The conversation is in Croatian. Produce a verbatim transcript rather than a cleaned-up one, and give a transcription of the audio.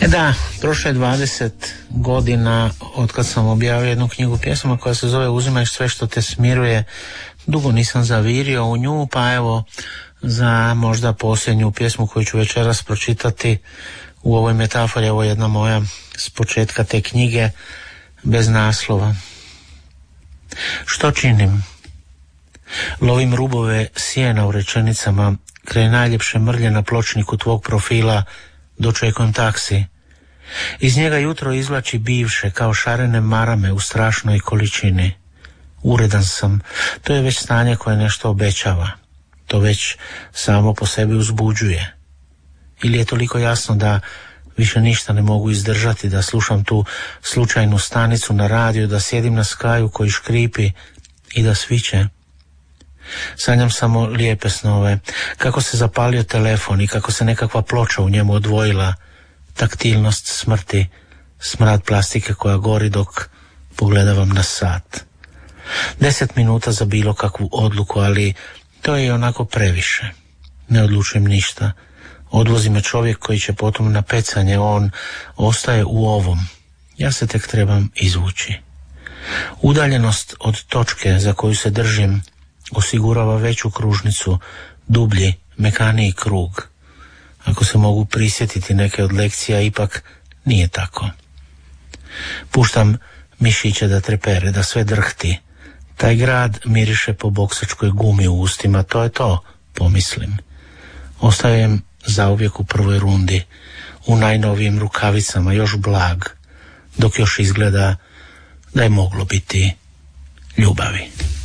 E da, prošle dvadeset godina od kad sam objavio jednu knjigu pjesama koja se zove Uzimaj sve što te smiruje. Dugo nisam zavirio u nju, pa evo za možda posljednju pjesmu koju ću večeras pročitati u ovoj metafori, ovo je jedna moja s početka te knjige bez naslova. Što činim? Lovim rubove sjena u rečenicama, kraj najljepše mrlje na pločniku tvog profila dočekujem taksi. Iz njega jutro izvlači bivše kao šarene marame u strašnoj količini. Uredan sam, to je već stanje koje nešto obećava. To već samo po sebi uzbuđuje. Ili je toliko jasno da više ništa ne mogu izdržati, da slušam tu slučajnu stanicu na radiju, da sjedim na skaju koji škripi i da sviće. Sanjam samo lijepe snove, kako se zapalio telefon i kako se nekakva ploča u njemu odvojila, taktilnost smrti, smrad plastike koja gori dok pogledavam na sat. Deset minuta za bilo kakvu odluku, ali to je i onako previše. Ne odlučujem ništa. Odvozi me čovjek koji će potom na pecanje, on ostaje u ovom. Ja se tek trebam izvući. Udaljenost od točke za koju se držim osigurava veću kružnicu, dublji, mekaniji krug. Ako se mogu prisjetiti neke od lekcija, ipak nije tako. Puštam mišiće da trepere, da sve drhti. Taj grad miriše po boksačkoj gumi u ustima, to je to, pomislim. Ostajem zauvijek u prvoj rundi, u najnovijim rukavicama, još blag, dok još izgleda da je moglo biti ljubavi.